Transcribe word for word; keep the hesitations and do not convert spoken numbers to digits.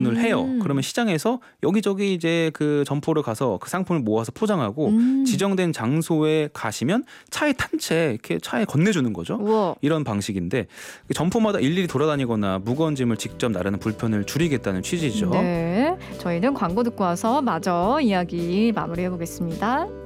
을 해요. 음. 그러면 시장에서 여기저기 이제 그 점포를 가서 그 상품을 모아서 포장하고 음. 지정된 장소에 가시면 차에 탄 채 이렇게 차에 건네주는 거죠. 우와. 이런 방식인데 점포마다 일일이 돌아다니거나 무거운 짐을 직접 나르는 불편을 줄이겠다는 취지죠. 네, 저희는 광고 듣고 와서 마저 이야기 마무리해 보겠습니다.